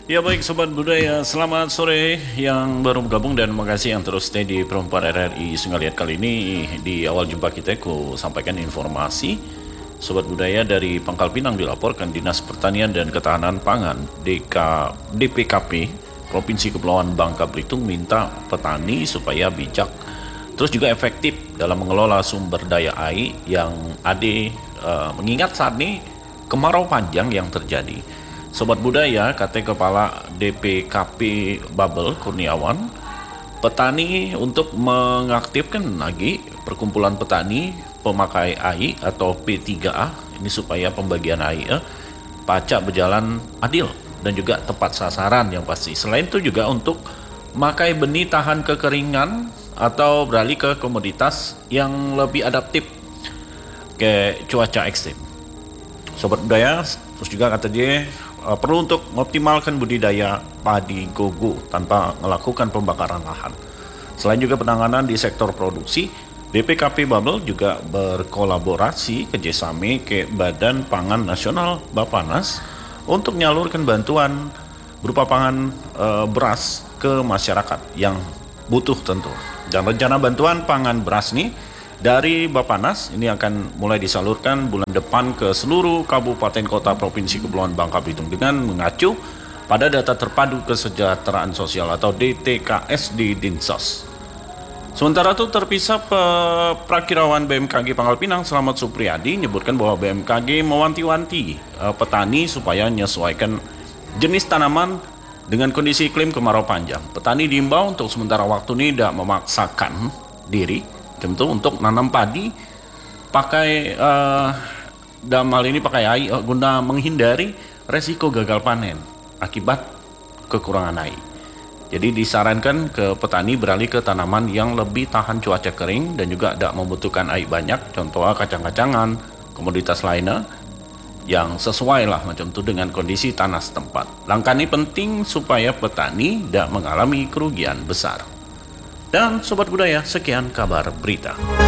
Ya baik Sobat Budaya, selamat sore yang baru bergabung dan makasih yang terus stay di Perempuan RRI Sungai kali ini. Di awal jumpa kita aku sampaikan informasi Sobat Budaya dari Pangkal Pinang dilaporkan Dinas Pertanian dan Ketahanan Pangan DPKP Provinsi Kepulauan Bangka Belitung minta petani supaya bijak terus juga efektif dalam mengelola sumber daya air yang mengingat saat ini kemarau panjang yang terjadi. Sobat Budaya, kata Kepala DPKP Babel Kurniawan, petani untuk mengaktifkan lagi perkumpulan petani pemakai AI atau P3A ini supaya pembagian AI pacak berjalan adil dan juga tepat sasaran yang pasti. Selain itu juga untuk memakai benih tahan kekeringan atau beralih ke komoditas yang lebih adaptif ke cuaca ekstrim. Sobat Budaya, terus juga kata dia perlu untuk mengoptimalkan budidaya padi gogo tanpa melakukan pembakaran lahan. Selain juga penanganan di sektor produksi, DPKP Babel juga berkolaborasi kerjasama ke Badan Pangan Nasional Bapanas untuk menyalurkan bantuan berupa pangan beras ke masyarakat yang butuh tentu. Dan rencana bantuan pangan beras nih dari Bapanas ini akan mulai disalurkan bulan depan ke seluruh kabupaten kota Provinsi Kepulauan Bangka Belitung dengan mengacu pada data terpadu kesejahteraan sosial atau DTKS di Dinsos. Sementara itu terpisah Prakirawan BMKG Pangkal Pinang Slamet Supriyadi menyebutkan bahwa BMKG mewanti-wanti petani supaya menyesuaikan jenis tanaman dengan kondisi iklim kemarau panjang. Petani diimbau untuk sementara waktu ini tidak memaksakan diri tentu untuk nanam padi pakai dalam hal ini pakai air guna menghindari resiko gagal panen akibat kekurangan air. Jadi disarankan ke petani beralih ke tanaman yang lebih tahan cuaca kering dan juga tidak membutuhkan air banyak, contohnya kacang-kacangan, komoditas lainnya yang sesuai lah macam itu dengan kondisi tanah setempat. Langkah ini penting supaya petani tidak mengalami kerugian besar. Dan Sobat Budaya, sekian kabar berita.